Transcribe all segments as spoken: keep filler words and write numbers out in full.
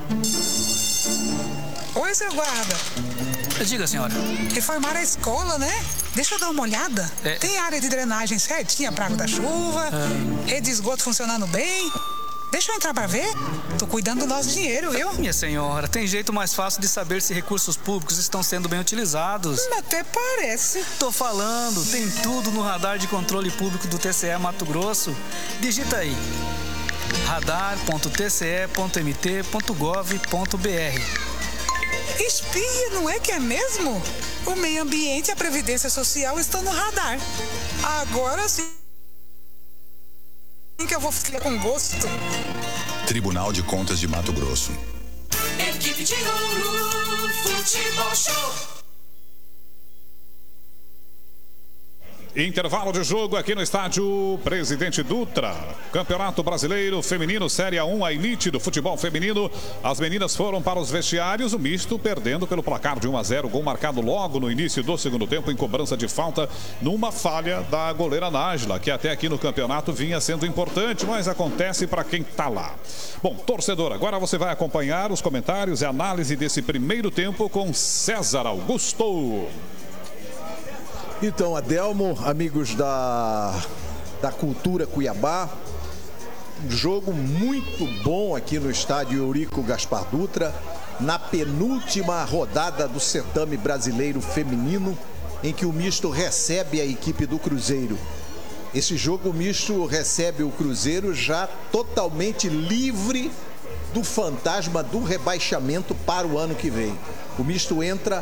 Oi, seu guarda. Diga, senhora. Reformaram a escola, né? Deixa eu dar uma olhada. É... Tem área de drenagem certinha pra água da chuva, é... rede de esgoto funcionando bem. Deixa eu entrar pra ver. Tô cuidando do nosso dinheiro, viu? Minha senhora, tem jeito mais fácil de saber se recursos públicos estão sendo bem utilizados. Até parece. Tô falando, tem tudo no radar de controle público do T C E Mato Grosso. Digita aí. radar ponto t c e ponto m t ponto gov ponto b r. Espia, não é que é mesmo? O meio ambiente e a previdência social estão no radar. Agora sim que eu vou ficar com gosto. Tribunal de Contas de Mato Grosso. Equipe de ouro, futebol show. Intervalo de jogo aqui no estádio Presidente Dutra. Campeonato Brasileiro Feminino Série A um, a elite do futebol feminino. As meninas foram para os vestiários, o misto perdendo pelo placar de um a zero. Gol marcado logo no início do segundo tempo em cobrança de falta numa falha da goleira Nájila, que até aqui no campeonato vinha sendo importante, mas acontece para quem está lá. Bom, torcedor, agora você vai acompanhar os comentários e análise desse primeiro tempo com César Augusto. Então, Adelmo, amigos da, da Cultura Cuiabá, jogo muito bom aqui no estádio Eurico Gaspar Dutra, na penúltima rodada do certame brasileiro feminino, em que o misto recebe a equipe do Cruzeiro. Esse jogo misto recebe o Cruzeiro já totalmente livre do fantasma do rebaixamento para o ano que vem. O misto entra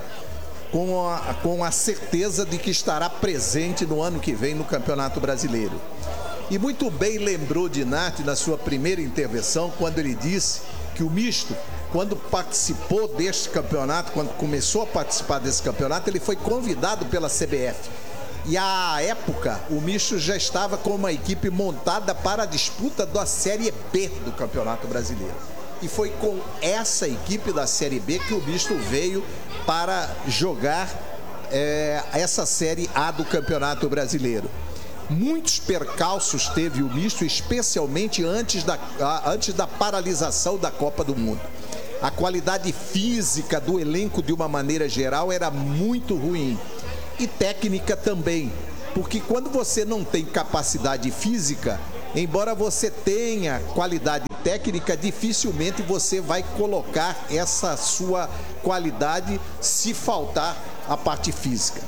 Com a, com a certeza de que estará presente no ano que vem no Campeonato Brasileiro. E muito bem lembrou Dinati na sua primeira intervenção, quando ele disse que o misto, quando participou deste campeonato, quando começou a participar desse campeonato, ele foi convidado pela C B F. E à época, o misto já estava com uma equipe montada para a disputa da Série B do Campeonato Brasileiro. E foi com essa equipe da Série B que o misto veio para jogar é, essa Série A do Campeonato Brasileiro. Muitos percalços teve o misto, especialmente antes da, antes da paralisação da Copa do Mundo. A qualidade física do elenco, de uma maneira geral, era muito ruim. E técnica também, porque quando você não tem capacidade física, embora você tenha qualidade técnica, dificilmente você vai colocar essa sua qualidade se faltar a parte física.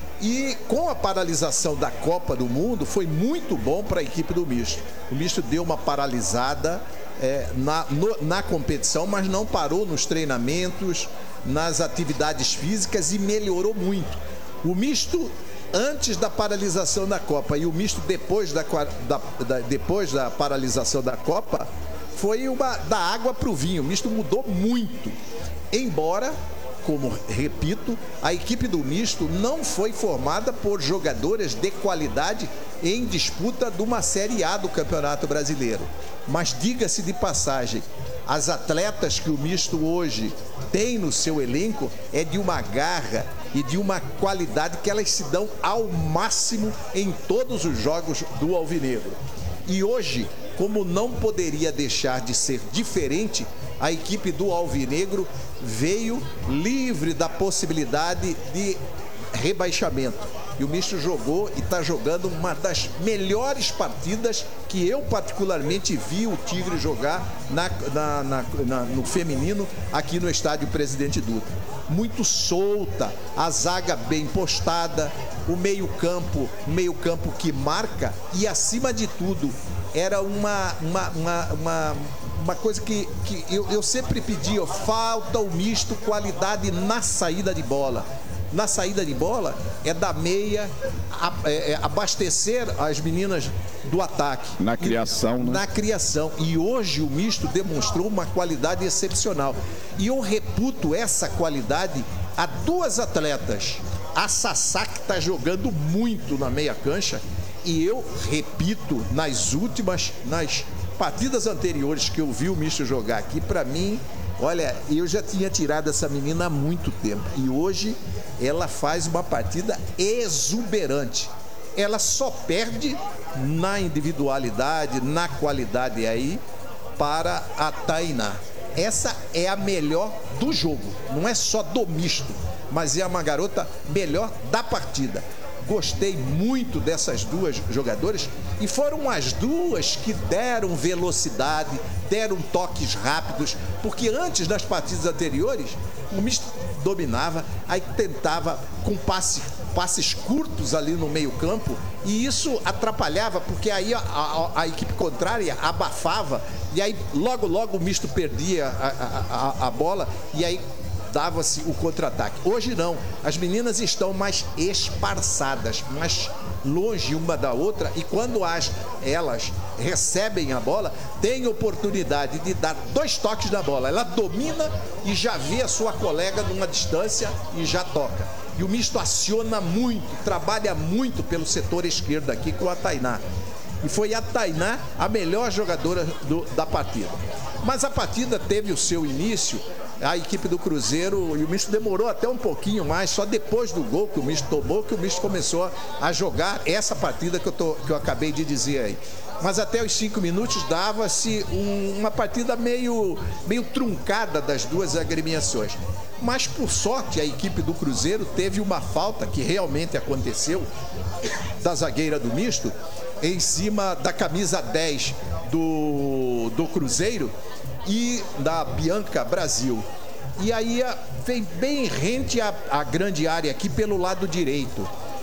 E com a paralisação da Copa do Mundo, foi muito bom para a equipe do misto. O misto deu uma paralisada é, na, no, na competição, mas não parou nos treinamentos, nas atividades físicas e melhorou muito. O misto antes da paralisação da Copa e o misto depois da, da, da, depois da paralisação da Copa foi uma, da água para o vinho. O misto mudou muito. Embora, como repito, a equipe do misto não foi formada por jogadoras de qualidade em disputa de uma Série A do Campeonato Brasileiro. Mas diga-se de passagem, as atletas que o misto hoje tem no seu elenco é de uma garra e de uma qualidade que elas se dão ao máximo em todos os jogos do Alvinegro. E hoje, como não poderia deixar de ser diferente, a equipe do Alvinegro veio livre da possibilidade de rebaixamento. E o misto jogou e está jogando uma das melhores partidas que eu particularmente vi o Tigre jogar na, na, na, na, no feminino aqui no estádio Presidente Dutra. Muito solta, a zaga bem postada, o meio-campo, meio-campo que marca e, acima de tudo, era uma, uma, uma, uma, uma coisa que, que eu, eu sempre pedi, ó, falta o misto qualidade na saída de bola. Na saída de bola é da meia, a, é, é, abastecer as meninas do ataque. Na criação, e, né? Na criação. E hoje o misto demonstrou uma qualidade excepcional. E eu reputo essa qualidade a duas atletas. A Sassá, que está jogando muito na meia cancha. E eu repito, nas últimas, nas partidas anteriores que eu vi o misto jogar aqui, para mim, olha, eu já tinha tirado essa menina há muito tempo. E hoje ela faz uma partida exuberante. Ela só perde na individualidade, na qualidade aí, para a Tainá. essa é a melhor do jogo. Não é só do misto, mas é uma garota melhor da partida. Gostei muito dessas duas jogadoras e foram as duas que deram velocidade, deram toques rápidos, porque antes das partidas anteriores, o misto dominava, aí tentava com passe, passes curtos ali no meio campo, e isso atrapalhava, porque aí a, a, a equipe contrária abafava, e aí logo logo o misto perdia a, a, a, a bola, e aí dava-se o contra-ataque. Hoje não, as meninas estão mais esparçadas, mais longe uma da outra, e quando as, elas recebem a bola, tem oportunidade de dar dois toques na bola. Ela domina e já vê a sua colega numa distância e já toca. E o misto aciona muito, trabalha muito pelo setor esquerdo aqui com a Tainá. E foi a Tainá a melhor jogadora do, da partida. Mas a partida teve o seu início, a equipe do Cruzeiro, e o misto demorou até um pouquinho mais, só depois do gol que o misto tomou, que o misto começou a jogar essa partida que eu, tô, que eu acabei de dizer aí. Mas até os cinco minutos dava-se um, uma partida meio, meio truncada das duas agremiações. Mas, por sorte, a equipe do Cruzeiro teve uma falta, que realmente aconteceu, da zagueira do misto, em cima da camisa dez do, do Cruzeiro e da Bianca Brasil. E aí vem bem rente à, à grande área aqui pelo lado direito.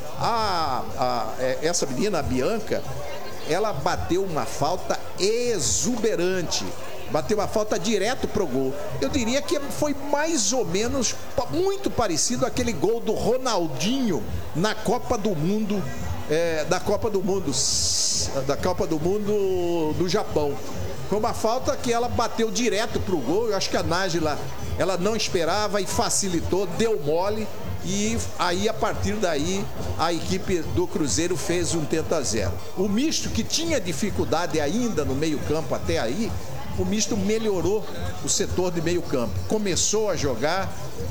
A, a, essa menina, a Bianca, ela bateu uma falta exuberante. Bateu uma falta direto pro gol. Eu diria que foi mais ou menos muito parecido àquele gol do Ronaldinho na Copa do Mundo, é, da Copa do Mundo, da Copa do Mundo do Japão. Foi uma falta que ela bateu direto pro gol. Eu acho que a Nájila, ela não esperava e facilitou, deu mole. E aí, a partir daí, a equipe do Cruzeiro fez um tento a zero. O misto, que tinha dificuldade ainda no meio-campo até aí, o misto melhorou o setor de meio-campo. Começou a jogar,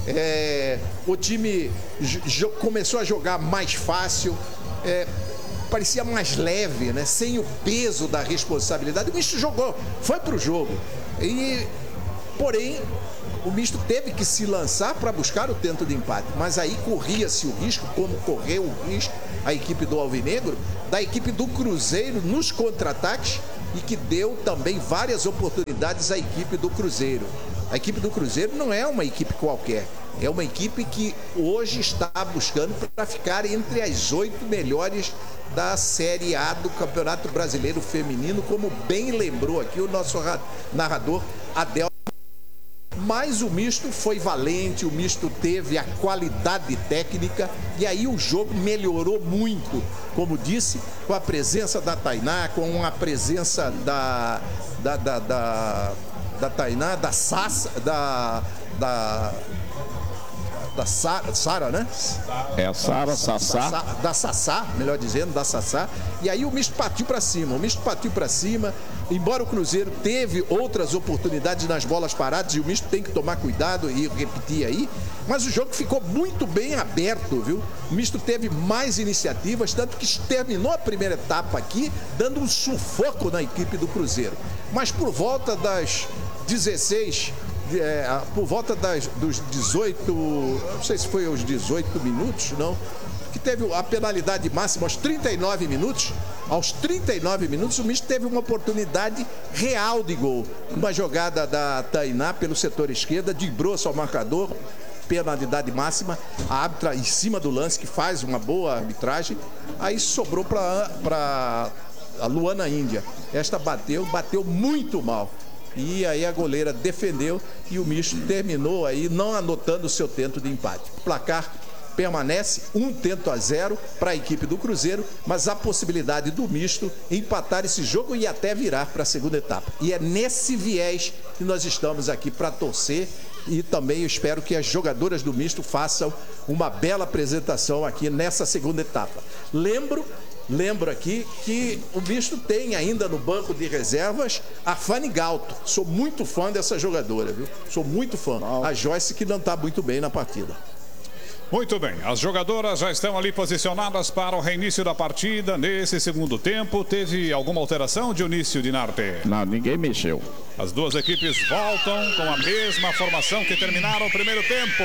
é, o time começou a jogar mais fácil, é, parecia mais leve, né? Sem o peso da responsabilidade. O misto jogou, foi pro jogo. E, porém, o misto teve que se lançar para buscar o tento de empate, mas aí corria-se o risco, como correu o risco a equipe do Alvinegro, da equipe do Cruzeiro nos contra-ataques, e que deu também várias oportunidades à equipe do Cruzeiro. A equipe do Cruzeiro não é uma equipe qualquer, é uma equipe que hoje está buscando para ficar entre as oito melhores da Série A do Campeonato Brasileiro Feminino, como bem lembrou aqui o nosso narrador Adel. Mas o misto foi valente, o misto teve a qualidade técnica, e aí o jogo melhorou muito, como disse, com a presença da Tainá, com a presença da da, da, da, da Tainá, da Sassa, da da da Sara, Sara, né? É a Sara, Sassá. Da Sassá, melhor dizendo, da Sassá. E aí o misto partiu para cima, o misto partiu para cima. Embora o Cruzeiro teve outras oportunidades nas bolas paradas, e o misto tem que tomar cuidado e repetir aí, mas o jogo ficou muito bem aberto, viu? O misto teve mais iniciativas, tanto que terminou a primeira etapa aqui, dando um sufoco na equipe do Cruzeiro. Mas por volta das dezesseis... É, por volta das, dos dezoito, não sei se foi aos dezoito minutos, não, que teve a penalidade máxima aos trinta e nove minutos. Aos trinta e nove minutos, o misto teve uma oportunidade real de gol. Uma jogada da Tainá pelo setor esquerda, driblou-se ao marcador, penalidade máxima, a árbitra em cima do lance, que faz uma boa arbitragem, aí sobrou para a Luana Índia. Esta bateu, bateu muito mal. E aí a goleira defendeu e o misto terminou aí não anotando o seu tento de empate. O placar permanece um tento a zero para a equipe do Cruzeiro, mas a possibilidade do misto empatar esse jogo e até virar para a segunda etapa. E é nesse viés que nós estamos aqui para torcer, e também eu espero que as jogadoras do misto façam uma bela apresentação aqui nessa segunda etapa. Lembro Lembro aqui que o misto tem ainda no banco de reservas a Fanny Galto. Sou muito fã dessa jogadora, viu? Sou muito fã. A Joyce, que não está muito bem na partida. Muito bem, as jogadoras já estão ali posicionadas para o reinício da partida. Nesse segundo tempo, teve alguma alteração, Dionísio Dinarte? Não, ninguém mexeu. As duas equipes voltam com a mesma formação que terminaram o primeiro tempo.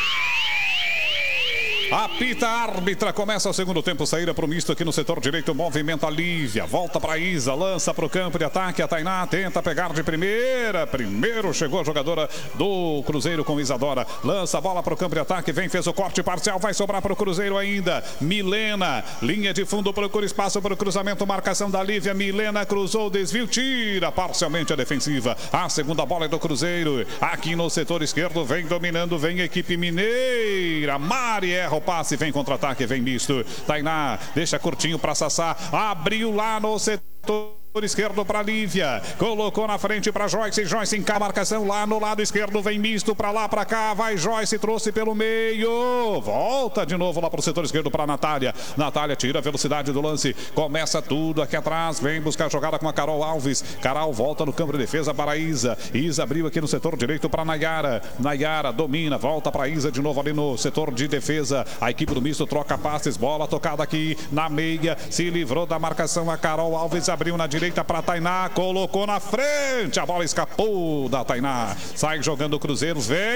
Apita a árbitra, começa o segundo tempo, saída para o misto aqui no setor direito, movimento a Lívia, volta para a Isa, lança para o campo de ataque, a Tainá tenta pegar de primeira, primeiro chegou a jogadora do Cruzeiro com Isadora, lança a bola para o campo de ataque, vem, fez o corte parcial, vai sobrar para o Cruzeiro ainda, Milena, linha de fundo, procura espaço para o cruzamento, marcação da Lívia, Milena cruzou, desvio, tira parcialmente a defensiva, a segunda bola é do Cruzeiro, aqui no setor esquerdo, vem dominando, vem a equipe mineira, Mari erra o passe, vem contra-ataque, vem misto. Tainá deixa curtinho para Sassá, abriu lá no setor esquerdo para Lívia, colocou na frente para Joyce, Joyce em cá, marcação lá no lado esquerdo, vem misto para lá, para cá, vai Joyce, trouxe pelo meio, volta de novo lá para o setor esquerdo para Natália, Natália tira a velocidade do lance, começa tudo aqui atrás, vem buscar a jogada com a Carol Alves, Carol volta no campo de defesa para a Isa, Isa abriu aqui no setor direito para Nayara, Nayara domina, volta para a Isa de novo ali no setor de defesa, a equipe do misto troca passes, bola tocada aqui na meia, se livrou da marcação, a Carol Alves abriu na direita, direita para Tainá, colocou na frente, a bola escapou da Tainá, sai jogando o Cruzeiro, vem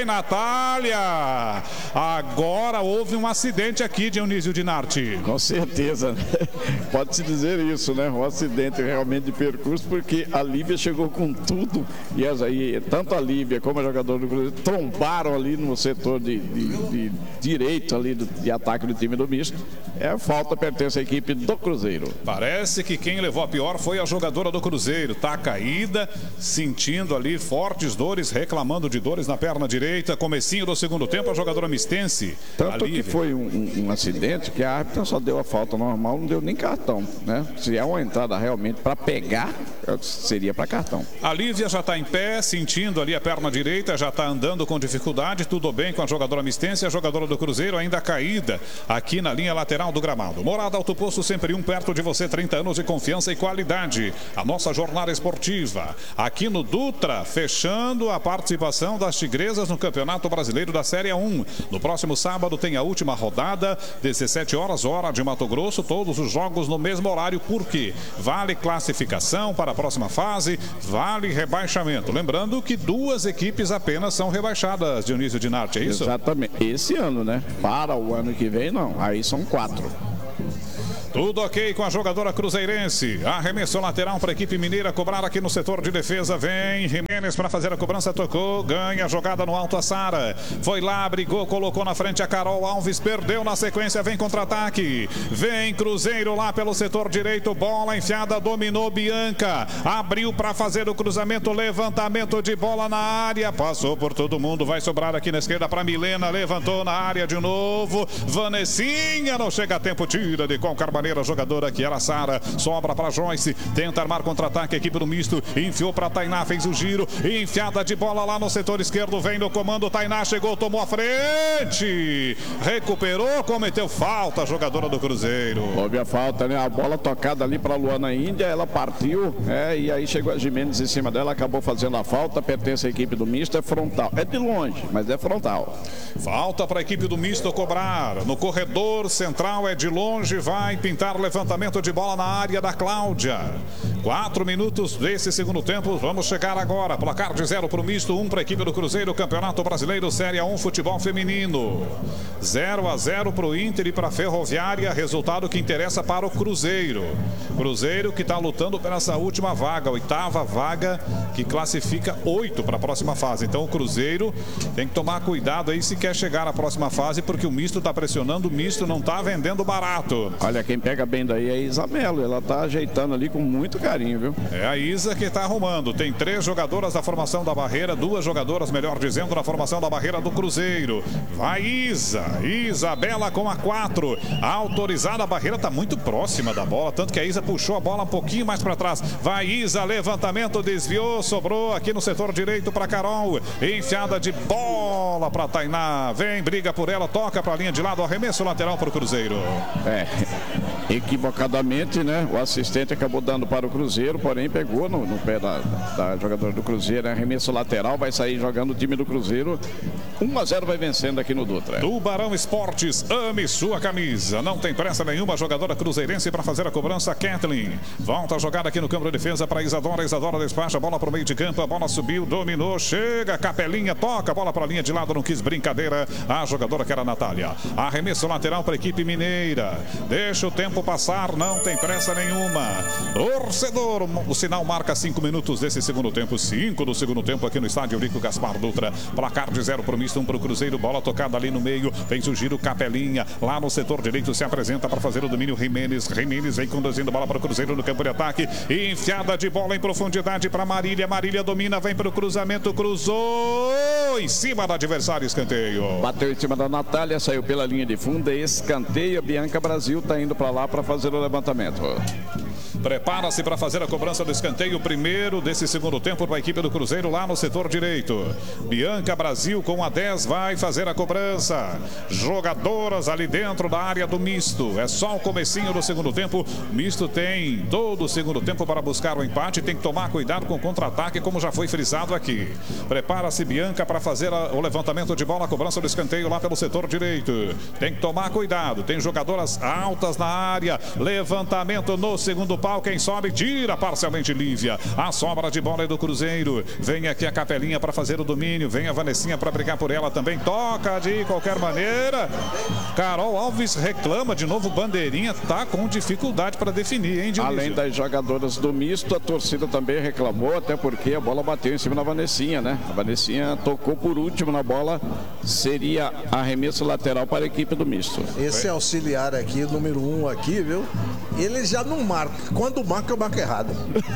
Natália, agora houve um acidente aqui, Dionísio Dinarte. Com certeza, pode-se dizer isso, né, um acidente realmente de percurso, porque a Lívia chegou com tudo, e, as, e tanto a Lívia como a jogadora do Cruzeiro trombaram ali no setor de, de, de direito ali do, de ataque do time do misto, é falta, pertence à equipe do Cruzeiro. Parece que quem levou a pior foi a jogadora do Cruzeiro, tá caída, sentindo ali fortes dores, reclamando de dores na perna direita, comecinho do segundo tempo, a jogadora mistense. Tanto que foi um, um, um acidente que a árbitra só deu a falta normal, não deu nem cartão, né? Se é uma entrada realmente para pegar, seria para cartão. A Lívia já está em pé, sentindo ali a perna direita, já está andando com dificuldade, tudo bem com a jogadora mistense, a jogadora do Cruzeiro ainda caída aqui na linha lateral do gramado. Morada Alto Posto, sempre um perto de você, trinta anos de confiança e qualidade. A nossa jornada esportiva aqui no Dutra, fechando a participação das Tigresas no Campeonato Brasileiro da Série um. No próximo sábado tem a última rodada, dezessete horas, hora de Mato Grosso, todos os jogos no mesmo horário, porque vale classificação para a próxima fase, vale rebaixamento. Lembrando que duas equipes apenas são rebaixadas, Dionísio Dinarte, é isso? Exatamente, esse ano, né? Para o ano que vem, não, aí são quatro. Tudo ok com a jogadora cruzeirense. Arremesso lateral para a equipe mineira cobrar aqui no setor de defesa. Vem Jimenez para fazer a cobrança, tocou, ganha a jogada no alto a Sara. Foi lá, brigou, colocou na frente a Carol Alves, perdeu na sequência, vem contra-ataque. Vem Cruzeiro lá pelo setor direito, bola enfiada, dominou Bianca. Abriu para fazer o cruzamento, levantamento de bola na área. Passou por todo mundo, vai sobrar aqui na esquerda para Milena, levantou na área de novo. Vanessinha, não chega a tempo, tira de qualquer maneira a jogadora que era a Sara, sobra para Joyce, tenta armar contra-ataque, a equipe do misto, enfiou para Tainá, fez o giro, enfiada de bola lá no setor esquerdo, vem no comando, Tainá chegou, tomou a frente, recuperou, cometeu falta a jogadora do Cruzeiro. Houve a falta, né? A bola tocada ali para a Luana Índia, ela partiu, é, e aí chegou a Jimenez em cima dela, acabou fazendo a falta, pertence à equipe do misto, é frontal, é de longe, mas é frontal. Falta para a equipe do misto cobrar, no corredor central é de longe, vai pintar levantamento de bola na área da Cláudia. Quatro minutos desse segundo tempo, vamos chegar agora, placar de zero para o misto, um para a equipe do Cruzeiro, Campeonato Brasileiro Série um, futebol feminino. Zero a zero para o Inter e para a Ferroviária, resultado que interessa para o Cruzeiro. Cruzeiro que está lutando por essa última vaga, oitava vaga, que classifica oito para a próxima fase. Então o Cruzeiro tem que tomar cuidado aí se quer chegar à próxima fase, porque o misto está pressionando, o misto não está vendendo barato. Olha, quem pega bem daí é a Isa Melo, ela está ajeitando ali com muito carinho, viu? É a Isa que está arrumando, tem três jogadoras da formação da barreira, duas jogadoras, melhor dizendo, na formação da barreira do Cruzeiro. Vai Isa, Isabela com a quatro, autorizada, a barreira está muito próxima da bola, tanto que a Isa puxou a bola um pouquinho mais para trás. Vai Isa, levantamento, desviou, sobrou aqui no setor direito para Carol, enfiada de bola para Tainá, vem, briga por ela, toca para a linha de lado, arremesso lateral para o Cruzeiro. É. equivocadamente, né? O assistente acabou dando para o Cruzeiro, porém pegou no, no pé da, da jogadora do Cruzeiro, né? Arremesso lateral, vai sair jogando o time do Cruzeiro. um a zero vai vencendo aqui no Dutra. Tubarão Esportes, ame sua camisa. Não tem pressa nenhuma, jogadora cruzeirense para fazer a cobrança, Kathleen. Volta a jogada aqui no campo de defesa para Isadora. Isadora despacha, bola para o meio de campo, a bola subiu, dominou, chega, Capelinha, toca, bola para a linha de lado, não quis brincadeira. A jogadora que era a Natália. Arremesso lateral para a equipe mineira. Deixa o tempo passar, não tem pressa nenhuma. Torcedor, o sinal marca cinco minutos desse segundo tempo. cinco do segundo tempo aqui no estádio Eurico Gaspar Dutra. Placar de zero para o misto, um para o Cruzeiro. Bola tocada ali no meio. Fez o giro, Capelinha. Lá no setor direito se apresenta para fazer o domínio Jimenez. Jimenez vem conduzindo bola para o Cruzeiro no campo de ataque. Enfiada de bola em profundidade para Marília. Marília domina, vem para o cruzamento. Cruzou em cima do adversário, escanteio. Bateu em cima da Natália, saiu pela linha de fundo. Escanteio. A Bianca Brasil está indo para lá para fazer o levantamento. Prepara-se para fazer a cobrança do escanteio primeiro desse segundo tempo para a equipe do Cruzeiro lá no setor direito. Bianca Brasil com a dez vai fazer a cobrança. Jogadoras ali dentro da área do misto. É só o comecinho do segundo tempo. Misto tem todo o segundo tempo para buscar o empate. Tem que tomar cuidado com o contra-ataque, como já foi frisado aqui. Prepara-se Bianca para fazer a, o levantamento de bola, a cobrança do escanteio lá pelo setor direito. Tem que tomar cuidado. Tem jogadoras altas na área. Levantamento no segundo pau. Quem sobe, tira parcialmente Lívia. A sobra de bola é do Cruzeiro. Vem aqui a Capelinha para fazer o domínio. Vem a Vanessinha para brigar por ela também. Toca de qualquer maneira. Carol Alves reclama de novo. Bandeirinha tá com dificuldade para definir, hein, Dionísio? Além das jogadoras do misto, a torcida também reclamou, até porque a bola bateu em cima da Vanessinha, né? A Vanessinha tocou por último na bola. Seria arremesso lateral para a equipe do misto. Esse auxiliar aqui, o número um aqui, viu? Ele já não marca. Quando marca, eu marco errado.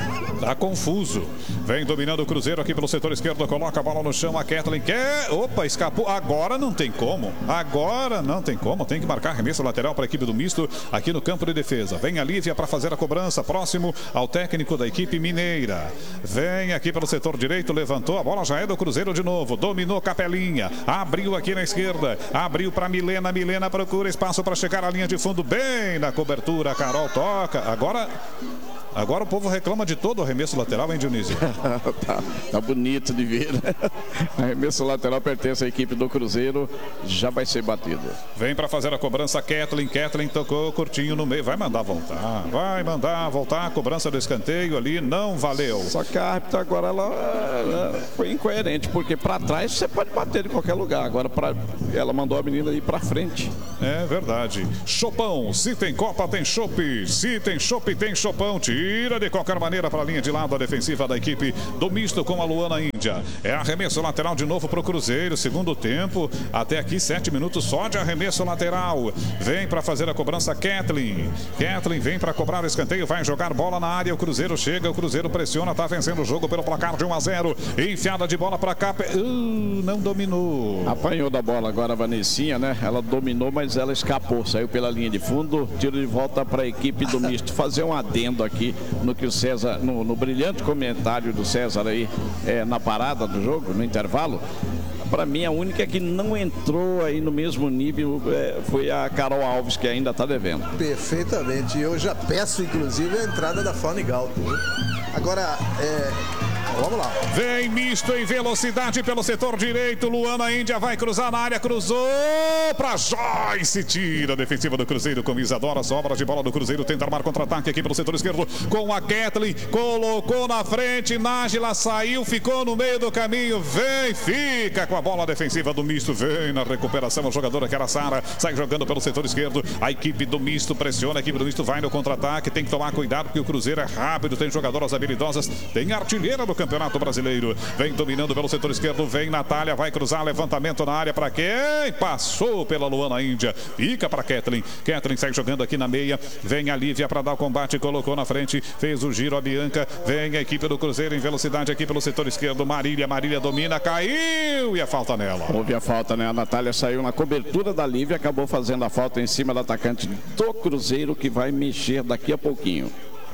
Tá confuso. Vem dominando o Cruzeiro aqui pelo setor esquerdo. Coloca a bola no chão. A Kathleen quer. Opa, escapou. Agora não tem como. Agora não tem como. Tem que marcar arremesso lateral para a equipe do misto aqui no campo de defesa. Vem a Lívia para fazer a cobrança. Próximo ao técnico da equipe mineira. Vem aqui pelo setor direito. Levantou. A bola já é do Cruzeiro de novo. Dominou Capelinha. Abriu aqui na esquerda. Abriu para Milena. Milena procura espaço para chegar à linha de fundo. Bem na cobertura. Carol toca. Agora. Agora o povo reclama de todo o arremesso lateral, hein, Dionísio? tá, tá bonito de ver, né? Arremesso lateral pertence à equipe do Cruzeiro, já vai ser batido. Vem para fazer a cobrança, Kathleen. Kathleen tocou curtinho no meio, vai mandar voltar, vai mandar voltar. A cobrança do escanteio ali não valeu. Só que a árbitra agora ela, ela foi incoerente, porque para trás você pode bater em qualquer lugar. Agora pra, ela mandou a menina ir para frente. É verdade. Chopão, se tem Copa, tem chopp. Se tem chopp, tem chopão. Tira de qualquer maneira para a linha de lado a defensiva da equipe do misto com a Luana Índia. É arremesso lateral de novo para o Cruzeiro. Segundo tempo, até aqui sete minutos só de arremesso lateral. Vem para fazer a cobrança Kathleen. Kathleen vem para cobrar o escanteio, vai jogar bola na área. O Cruzeiro chega, o Cruzeiro pressiona, tá vencendo o jogo pelo placar de um a zero. Enfiada de bola para cá. Uh, não dominou. Apanhou da bola agora a Vanessinha, né? Ela dominou, mas ela escapou. Saiu pela linha de fundo. Tiro de volta para a equipe do misto. Fazer um adendo aqui no que o César, no, no brilhante comentário do César aí é, na parada do jogo, no intervalo. Para mim, a única que não entrou aí no mesmo nível é, foi a Carol Alves, que ainda está devendo. Perfeitamente. Eu já peço, inclusive, a entrada da Fanny Galto. Agora, é... vamos lá. Vem misto em velocidade pelo setor direito. Luana Índia vai cruzar na área. Cruzou para Joyce. Tira a defensiva do Cruzeiro com Isadora. Sobra de bola do Cruzeiro. Tenta armar contra-ataque aqui pelo setor esquerdo com a Kathleen. Colocou na frente. Nájila saiu. Ficou no meio do caminho. Vem, fica com a bola defensiva do misto. Vem na recuperação a jogadora que era a Sara. Sai jogando pelo setor esquerdo. A equipe do misto pressiona. A equipe do misto vai no contra-ataque. Tem que tomar cuidado porque o Cruzeiro é rápido. Tem jogadoras habilidosas. Tem artilheira do Campeonato Brasileiro. Vem dominando pelo setor esquerdo. Vem Natália, vai cruzar, levantamento na área para quem? Passou pela Luana Índia. Fica para Kathleen. Kathleen sai jogando aqui na meia. Vem a Lívia para dar o combate. Colocou na frente. Fez o giro a Bianca. Vem a equipe do Cruzeiro em velocidade aqui pelo setor esquerdo. Marília, Marília domina. Caiu e a falta nela. Houve a falta, né? A Natália saiu na cobertura da Lívia. Acabou fazendo a falta em cima do atacante do Cruzeiro, que vai mexer daqui a pouquinho.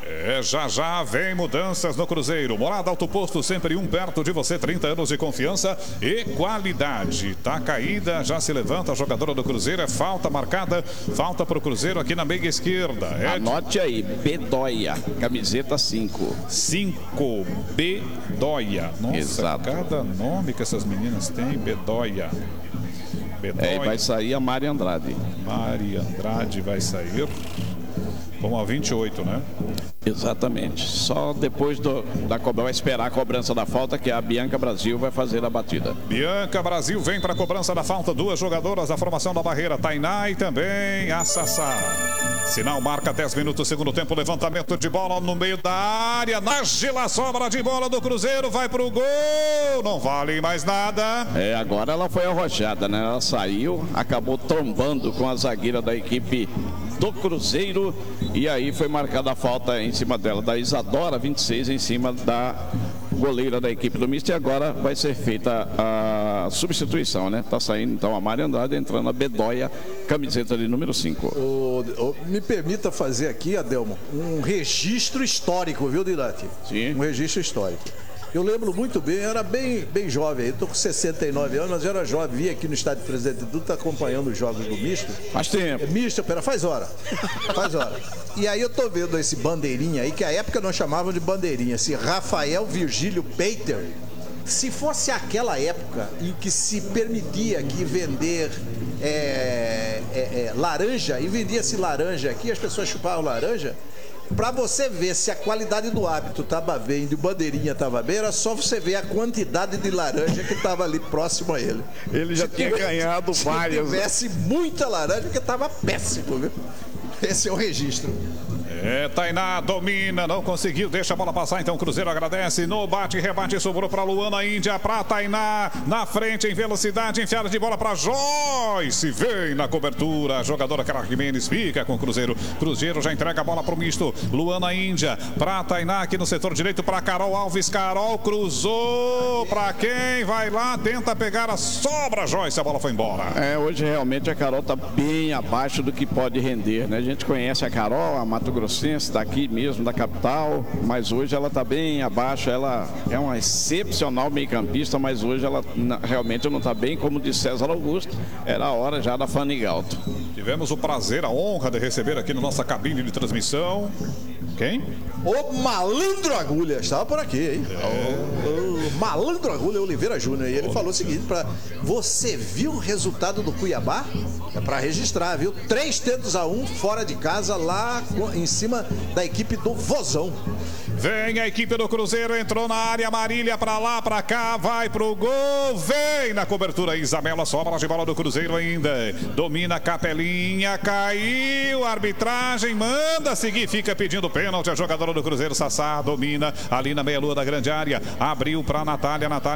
É, já já vem mudanças no Cruzeiro. Morada Alto Posto, sempre um perto de você, trinta anos de confiança e qualidade. Tá caída, já se levanta a jogadora do Cruzeiro, é falta marcada, falta pro Cruzeiro aqui na meia esquerda. É Anote aí, Bedoya, camiseta cinco. cinco, Bedoya. Nossa, Exato. Cada nome que essas meninas têm, Bedoya. Bedoya. É, vai sair a Mari Andrade. Mari Andrade vai sair. Vamos a vinte e oito, né? Exatamente. Só depois do, da cobrança, vai esperar a cobrança da falta, que a Bianca Brasil vai fazer a batida. Bianca Brasil vem para a cobrança da falta. Duas jogadoras da formação da barreira, Tainá e também a Sassá. Sinal marca dez minutos, segundo tempo. Levantamento de bola no meio da área. Nájila, sobra de bola do Cruzeiro, vai pro gol. Não vale mais nada. É, agora ela foi arrojada, né? Ela saiu, acabou trombando com a zagueira da equipe do Cruzeiro. E aí foi marcada a falta em cima dela, da Isadora, vinte e seis, em cima da goleira da equipe do Misto. E agora vai ser feita a substituição, né? Tá saindo então a Mari Andrade, entrando a Bedoya, camiseta de número cinco. O, o, me permita fazer aqui, Adelmo, um registro histórico, viu, Dilate? Sim. Um registro histórico. Eu lembro muito bem, eu era bem, bem jovem, eu tô com sessenta e nove anos, mas eu era jovem, vim aqui no estádio Presidente Dutra acompanhando os jogos do Misto. Faz tempo. É, misto, pera, faz hora. Faz hora. E aí eu tô vendo esse bandeirinha aí, que a época nós chamávamos de bandeirinha, esse Rafael Virgílio Peiter. Se fosse aquela época em que se permitia aqui vender é, é, é, laranja, e vendia-se laranja aqui, as pessoas chupavam laranja, para você ver se a qualidade do hábito estava bem, do bandeirinha estava bem, era só você ver a quantidade de laranja que estava ali próximo a ele. Ele já se tinha tivesse, ganhado várias. Se tivesse muita laranja, que estava péssimo, viu? Esse é o registro. É, Tainá domina, não conseguiu, deixa a bola passar, então o Cruzeiro agradece, no bate e rebate, sobrou para Luana Índia, para Tainá, na frente em velocidade, enfiada de bola para Joyce, vem na cobertura, a jogadora Carla Jimenez fica com o Cruzeiro, Cruzeiro já entrega a bola para o misto, Luana Índia, para Tainá aqui no setor direito, para Carol Alves, Carol cruzou, para quem vai lá, tenta pegar a sobra, Joyce, a bola foi embora. É, hoje realmente a Carol tá bem abaixo do que pode render, né? A gente conhece a Carol, a Mato Grosso daqui mesmo, da capital, mas hoje ela está bem abaixo. Ela é uma excepcional meio-campista, mas hoje ela realmente não está bem, como disse César Augusto, era a hora já da Fanny Galto. Tivemos o prazer, a honra de receber aqui na nossa cabine de transmissão. Quem? O Malandro Agulha, estava por aqui, hein? É. O, o Malandro Agulha Oliveira Júnior. E ele falou o seguinte: pra, você viu o resultado do Cuiabá? É para registrar, viu? Três tentos a um fora de casa, lá em cima da equipe do Vozão. Vem a equipe do Cruzeiro, entrou na área, Marília pra lá, pra cá, vai pro gol, vem na cobertura, Isabela, sobra de bola do Cruzeiro ainda, domina a Capelinha, caiu, arbitragem, manda seguir, fica pedindo pênalti, a jogadora do Cruzeiro, Sassá, domina ali na meia-lua da grande área, abriu pra Natália, Natália